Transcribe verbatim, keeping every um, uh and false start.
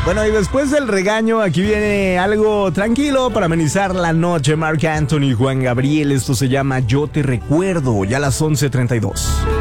Bueno, y después del regaño, aquí viene algo tranquilo para amenizar la noche. Marc Anthony y Juan Gabriel, esto se llama Yo Te Recuerdo, ya a las once treinta y dos.